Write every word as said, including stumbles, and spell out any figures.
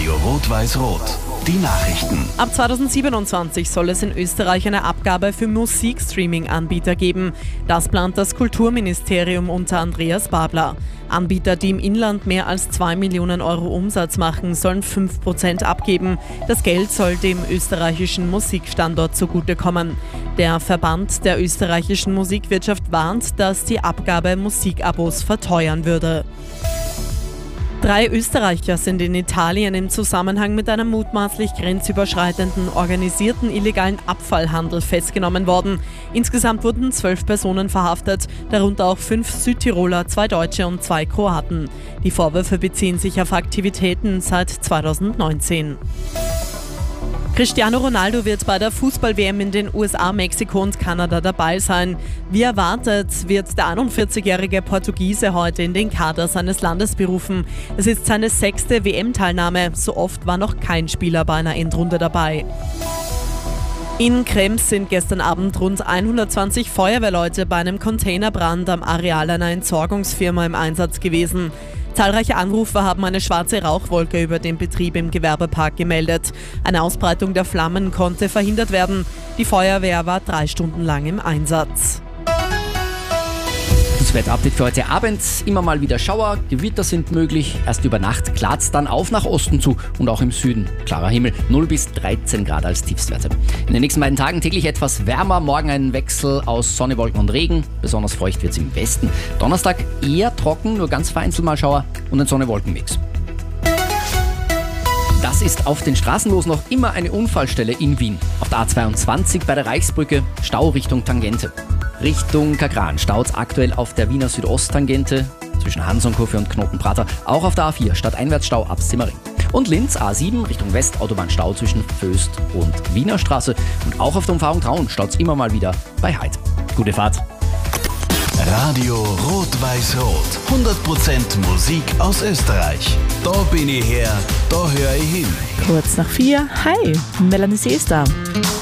Radio Rot-Weiß-Rot. Die Nachrichten. Ab zweitausendsiebenundzwanzig soll es in Österreich eine Abgabe für Musikstreaming-Anbieter geben. Das plant das Kulturministerium unter Andreas Babler. Anbieter, die im Inland mehr als zwei Millionen Euro Umsatz machen, sollen fünf Prozent abgeben. Das Geld soll dem österreichischen Musikstandort zugutekommen. Der Verband der österreichischen Musikwirtschaft warnt, dass die Abgabe Musikabos verteuern würde. Drei Österreicher sind in Italien im Zusammenhang mit einem mutmaßlich grenzüberschreitenden organisierten illegalen Abfallhandel festgenommen worden. Insgesamt wurden zwölf Personen verhaftet, darunter auch fünf Südtiroler, zwei Deutsche und zwei Kroaten. Die Vorwürfe beziehen sich auf Aktivitäten seit zweitausendneunzehn. Cristiano Ronaldo wird bei der Fußball-W M in den U S A, Mexiko und Kanada dabei sein. Wie erwartet wird der einundvierzigjährige Portugiese heute in den Kader seines Landes berufen. Es ist seine sechste W M-Teilnahme. So oft war noch kein Spieler bei einer Endrunde dabei. In Krems sind gestern Abend rund hundertzwanzig Feuerwehrleute bei einem Containerbrand am Areal einer Entsorgungsfirma im Einsatz gewesen. Zahlreiche Anrufer haben eine schwarze Rauchwolke über den Betrieb im Gewerbepark gemeldet. Eine Ausbreitung der Flammen konnte verhindert werden. Die Feuerwehr war drei Stunden lang im Einsatz. Das Wetterupdate für heute Abend. Immer mal wieder Schauer, Gewitter sind möglich. Erst über Nacht klart es dann auf nach Osten zu und auch im Süden klarer Himmel. null bis dreizehn Grad als Tiefstwerte. In den nächsten beiden Tagen täglich etwas wärmer. Morgen ein Wechsel aus Sonne, Wolken und Regen. Besonders feucht wird es im Westen. Donnerstag eher trocken, nur ganz vereinzelt mal Schauer und ein Sonne-Wolken-Mix. Das ist auf den Straßen los noch immer eine Unfallstelle in Wien. Auf der A zweiundzwanzig bei der Reichsbrücke, Stau Richtung Tangente. Richtung Kagran staut aktuell auf der Wiener Südosttangente zwischen Hansonkurve und Knotenprater. Auch auf der A vier stadteinwärtsstau ab Simmering. Und Linz A sieben Richtung West Autobahnstau zwischen Föst und Wiener Straße. Und auch auf der Umfahrung Traun staut es immer mal wieder bei Heid. Gute Fahrt. Radio Rot-Weiß-Rot. hundert Prozent Musik aus Österreich. Da bin ich her, da höre ich hin. Kurz nach vier. Hi, Melanie C. ist da.